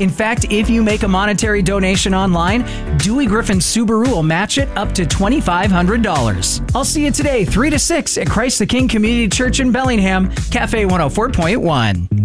In fact, if you make a monetary donation online, Dewey Griffin Subaru will match it up to $2,500. I'll see you today, 3 to 6 at Christ the King Community Church in Bellingham, Cafe 104.1.